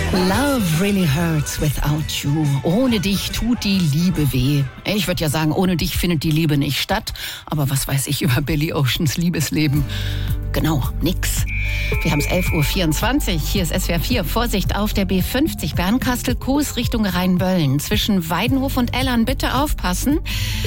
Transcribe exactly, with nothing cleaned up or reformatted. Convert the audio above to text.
Love really hurts without you. Ohne dich tut die Liebe weh. Ich würde ja sagen, ohne dich findet die Liebe nicht statt. Aber was weiß ich über Billy Oceans Liebesleben? Genau, nix. Wir haben es elf Uhr vierundzwanzig. Hier ist S W R vier. Vorsicht auf der B fünfzig Bernkastel-Kues Richtung Rheinböllen. Zwischen Weidenhof und Ellern bitte aufpassen.